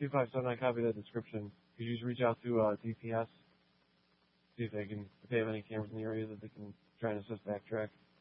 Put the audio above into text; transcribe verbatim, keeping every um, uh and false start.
two five seven, I copied that description. Could you just reach out to uh, D P S, see if they can, if they have any cameras in the area that they can try and assist backtrack?